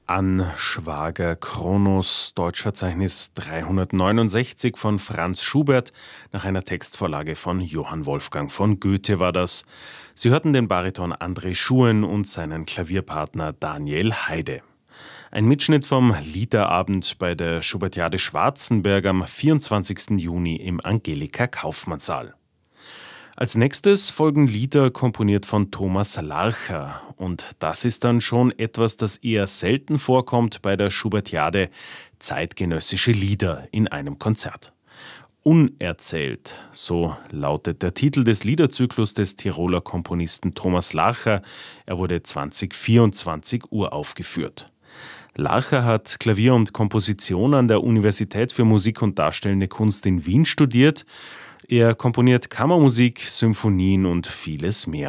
An Schwager Kronos, Deutschverzeichnis 369 von Franz Schubert, nach einer Textvorlage von Johann Wolfgang von Goethe war das. Sie hörten den Bariton André Schuen und seinen Klavierpartner Daniel Heide. Ein Mitschnitt vom Liederabend bei der Schubertiade Schwarzenberg am 24. Juni im Angelika-Kaufmann-Saal. Als nächstes folgen Lieder komponiert von Thomas Larcher. Und das ist dann schon etwas, das eher selten vorkommt bei der Schubertiade: zeitgenössische Lieder in einem Konzert. Unerzählt, so lautet der Titel des Liederzyklus des Tiroler Komponisten Thomas Larcher. Er wurde 2024 uraufgeführt. Larcher hat Klavier und Komposition an der Universität für Musik und Darstellende Kunst in Wien studiert. Er komponiert Kammermusik, Symphonien und vieles mehr.